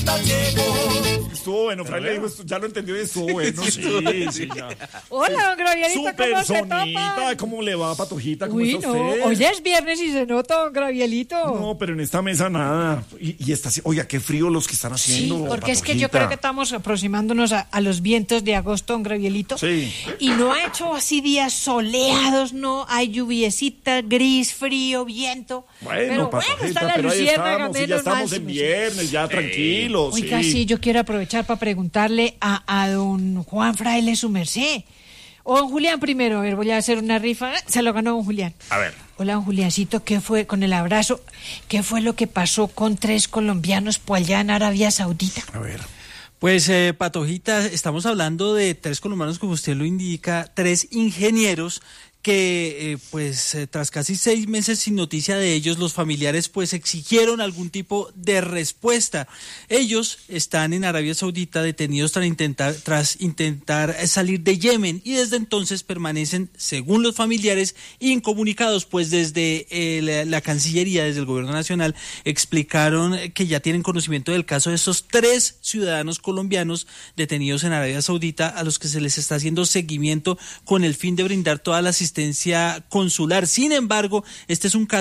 Estuvo bueno, Fray le dijo, ya lo entendió y estuvo bueno. Sí, ya. Hola, don Gravielito, Su ¿cómo se personita, topa? ¿cómo le va, Patojita? ¿Cómo Uy, está no, usted? hoy es viernes y se nota, don Gravielito. No, pero en esta mesa nada. Y está, oiga, qué frío los que están haciendo. Sí, porque es que yo Patojita. creo que estamos aproximándonos a los vientos de agosto, don Gravielito. Sí. Y no ha hecho así días soleados, no, hay lluviecita, gris, frío, viento. Bueno, pero Patojita, está la pero ahí luciérnaga, estamos, y ya menos estamos mal, en viernes, ya tranquilos. Oiga, sí, yo quiero aprovechar para preguntarle a don Juan Fraile su merced. O don Julián primero, a ver, voy a hacer una rifa. Se lo ganó don Julián. A ver. Hola, don Juliancito, ¿qué fue con el abrazo? ¿Qué fue lo que pasó con 3 colombianos por allá en Arabia Saudita? A ver. Pues, Patojita, estamos hablando de 3 colombianos, como usted lo indica, 3 ingenieros que tras casi 6 meses sin noticia de ellos, los familiares pues exigieron algún tipo de respuesta. Ellos están en Arabia Saudita detenidos tras intentar salir de Yemen y desde entonces permanecen, según los familiares, incomunicados, pues desde la Cancillería, desde el Gobierno Nacional, explicaron que ya tienen conocimiento del caso de estos 3 ciudadanos colombianos detenidos en Arabia Saudita, a los que se les está haciendo seguimiento con el fin de brindar toda la asistencia consular. Sin embargo, este es un caso